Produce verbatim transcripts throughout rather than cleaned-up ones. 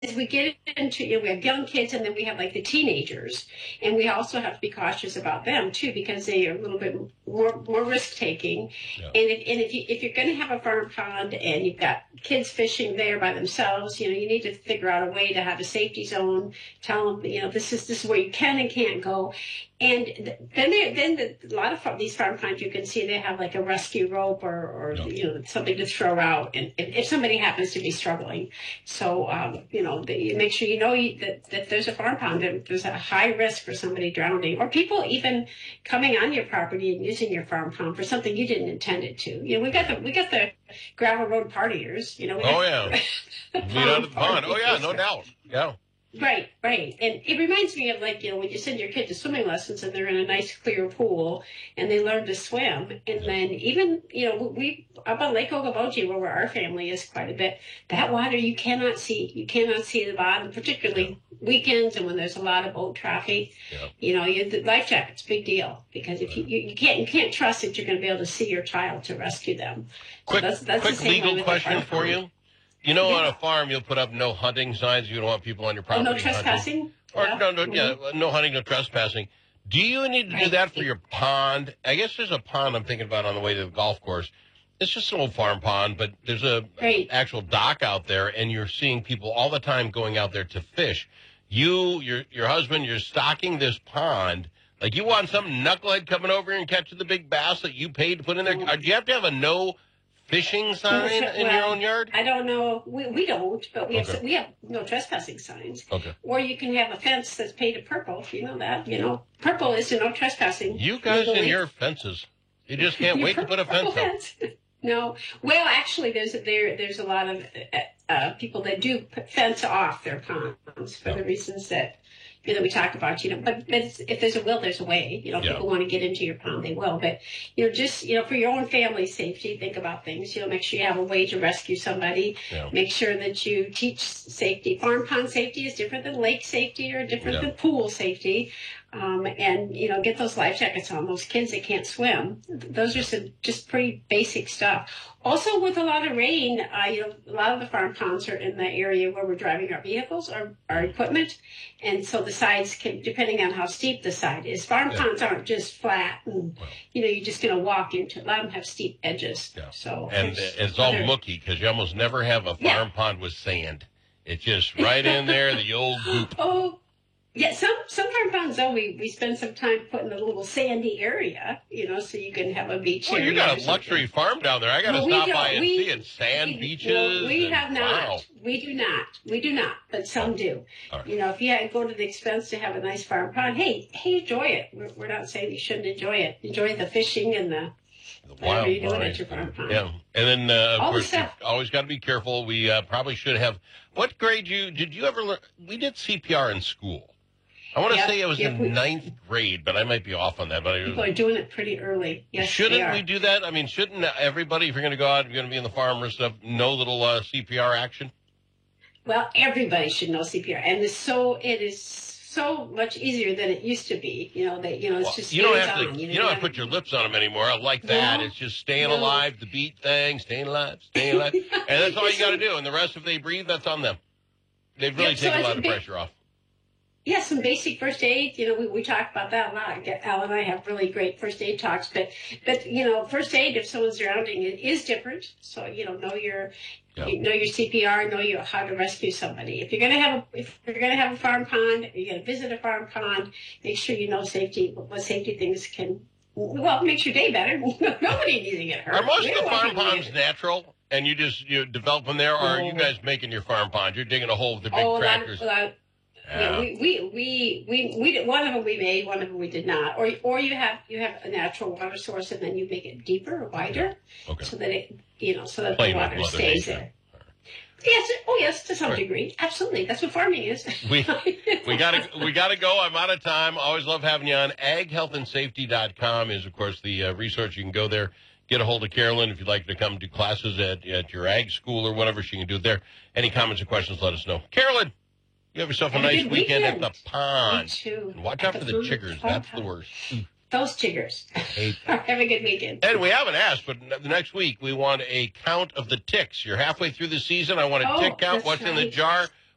as we get into, you know, we have young kids and then we have like the teenagers, and we also have to be cautious about them too, because they are a little bit more, more risk taking. Yeah. And if, and if you, if you're going to have a farm pond and you've got kids fishing there by themselves, you know, you need to figure out a way to have a safety zone, tell them, you know, this is, this is where you can and can't go. And then there, then the, a lot of these farm ponds, you can see they have like a rescue rope or, or Yeah. you know, something to throw out, and if, if somebody happens to be struggling. So, um, you know, the, you make sure you know you, that, that there's a farm pond, that there's a high risk for somebody drowning, or people even coming on your property and using your farm pond for something you didn't intend it to. You know, we got the we got the gravel road partiers. You know. We Oh, got yeah. the Meet out at the pond. Oh, yeah, no partiers. doubt. Yeah. Right, right. And it reminds me of, like, you know, when you send your kid to swimming lessons and they're in a nice clear pool and they learn to swim. And then even, you know, we, up on Lake Okoboji, where our family is quite a bit, that water you cannot see. You cannot see the bottom, particularly weekends and when there's a lot of boat traffic. Yeah. You know, you, the life jacket's a big deal, because if you, you, you can't you can't trust that you're going to be able to see your child to rescue them. So Quick, that's, that's quick the same way legal with the question farm for pond. you. You know, Yeah. on a farm, you'll put up no hunting signs. You don't want people on your Oh, property no hunting. trespassing? Or Yeah. no, no, Mhm. yeah, no hunting, no trespassing. Do you need to do Right. that for your pond? I guess there's a pond I'm thinking about on the way to the golf course. It's just an old farm pond, but there's a Right. actual dock out there, and you're seeing people all the time going out there to fish. You, your your husband, you're stocking this pond. Like, you want some knucklehead coming over and catching the big bass that you paid to put in there? Mhm. Uh, Do you have to have a no fishing sign in your Well, own yard? I don't know. We, we don't, but we have Okay. we have no trespassing signs. Okay. Or you can have a fence that's painted purple. You know that. You know, purple is, you know, trespassing. You guys and legally. your fences. You just can't Your wait to put a purple fence up. No. Well, actually, there's there there's a lot of uh, uh, people that do put fence off their ponds for Yeah. the reasons that, you know, we talked about. You know, but, but it's, if there's a will, there's a way. You know, if Yeah. people want to get into your pond, they will. But, you know, just, you know, for your own family safety, think about things. You know, make sure you have a way to rescue somebody. Yeah. Make sure that you teach safety. Farm pond safety is different than lake safety or different Yeah. than pool safety. Um, and, you know, get those life jackets on. Those kids that can't swim, those are some just pretty basic stuff. Also, with a lot of rain, uh, you know, a lot of the farm ponds are in the area where we're driving our vehicles, our, our equipment. And so the sides can, depending on how steep the side is. Farm Yeah. ponds aren't just flat and, Well. you know, you're just going to walk into it. A lot of them have steep edges. Yeah. So And there's it's all other- mucky because you almost never have a farm Yeah. pond with sand. It's just right in there, the old goop. Oh, yeah, some some farm ponds though we, we spend some time putting a little sandy area, you know, so you can have a beach Well, area. you got or a something. luxury farm down there. I got to Well, we stop don't- by and we- see it. Sand we- beaches. well, we and- have not. Wow. We do not. We do not. But some do. All right. You know, if you had- go to the expense to have a nice farm pond, hey, hey, enjoy it. We're, we're not saying you shouldn't enjoy it. Enjoy the fishing and the The whatever you're doing wildlife. at your farm pond. Yeah. And then, uh, of All the course, you stuff. always got to be careful. We uh, probably should have. What grade you did you ever learn? We did C P R in school. I want to Yeah, say it was yeah, in we- ninth grade, but I might be off on that. But it People was, are doing it pretty early. Yes, they shouldn't are. we do that? I mean, shouldn't everybody, if you're going to go out, you're going to be in the farm or stuff, know little uh, C P R action? Well, everybody should know C P R, and it's so it is so much easier than it used to be. You know that you know it's Well, just you don't hands have to. on, You, know, don't have to gotta- put your lips on them anymore. I like that. No. It's just staying No. alive, the beat thing, staying alive, staying alive, and that's all you got to do. And the rest, if they breathe, that's on them. They've really Yep, so taken a it's lot a of big- pressure off. Yeah, some basic first aid. You know, we, we talk about that a lot. Al and I have really great first aid talks, but but you know, first aid if someone's drowning it is different. So you know, know your Yeah. you know your C P R, know your how to rescue somebody. If you're gonna have a if you're gonna have a farm pond, if you're gonna visit a farm pond, make sure you know safety what safety things can. Well, it makes your day better. Nobody needs to get hurt. Are most We of the don't want farm people to ponds get- natural, and you just you develop them there, or are you No. guys making your farm pond? You're digging a hole with the big Oh, a lot, tractors. a lot, Yeah, we, we, we, we, we, did- one of them we made, one of them we did not. Or, or you have, you have a natural water source and then you make it deeper or wider Okay. so that it, you know, so that Playing the with water Mother stays Nature. there. Yes, oh yes, to some Right. degree. Absolutely. That's what farming is. We we gotta we gotta go. I'm out of time. Always love having you on. ag health and safety dot com is of course the uh, resource. You can go there, get a hold of Carolyn if you'd like to come do classes at, at your ag school or whatever. She can do it there. Any comments or questions, let us know. Carolyn, you have yourself a Have a nice good weekend at weekend. the pond. Me too. And watch At out for the food chiggers. farm That's the pond. worst. Those chiggers. Hate Have a good weekend. And we haven't asked, but the next week we want a count of the ticks. You're halfway through the season. I want a Oh, tick count. that's What's in the right. jar?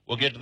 We'll get to